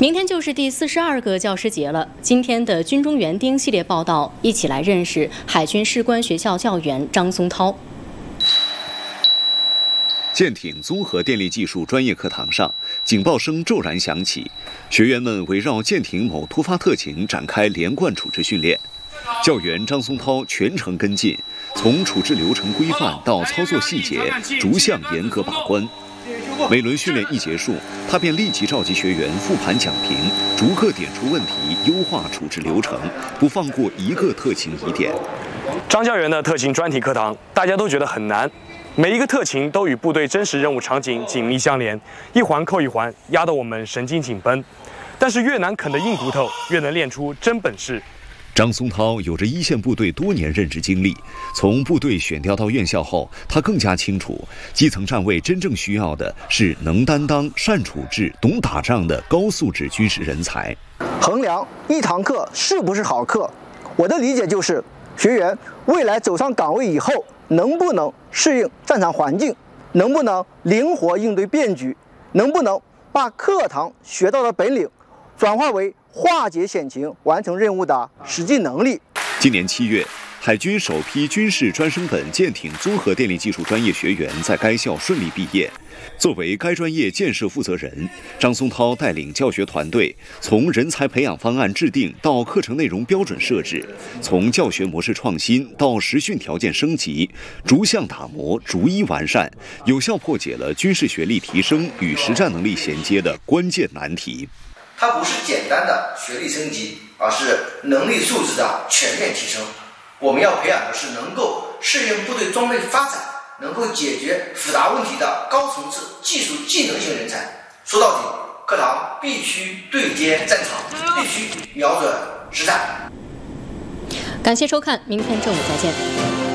明天就是第42个教师节了。今天的军中园丁系列报道，一起来认识海军士官学校教员张松涛。 舰艇综合电力技术专业课堂上，警报声骤然响起，学员们围绕舰艇某突发特情展开连贯处置训练。教员张松涛全程跟进，从处置流程规范到操作细节，逐项严格把关。每轮训练一结束，他便立即召集学员复盘讲评，逐个点出问题，优化处置流程，不放过一个特情疑点。 张教员的特情专题课堂，大家都觉得很难。每一个特情都与部队真实任务场景紧密相连，一环扣一环，压得我们神经紧绷。但是越难啃的硬骨头，越能练出真本事。 张松涛有着一线部队多年任职经历，从部队选调到院校后，他更加清楚，基层站位真正需要的是能担当、善处置、懂打仗的高素质军事人才。 衡量一堂课是不是好课，我的理解就是，学员未来走上岗位以后，能不能适应战场环境，能不能灵活应对变局，能不能把课堂学到的本领转化为化解险情、完成任务的实际能力。 今年7月，海军首批军事专升本舰艇综合电力技术专业学员在该校顺利毕业。作为该专业建设负责人，张松涛带领教学团队，从人才培养方案制定到课程内容标准设置，从教学模式创新到实训条件升级，逐项打磨，逐一完善，有效破解了军事学历提升与实战能力衔接的关键难题。 它不是简单的学历升级，而是能力素质的全面提升。我们要培养的是能够适应部队装备发展，能够解决复杂问题的高层次技术技能型人才。说到底，课堂必须对接战场，必须瞄准实战。 感谢收看，明天正午再见。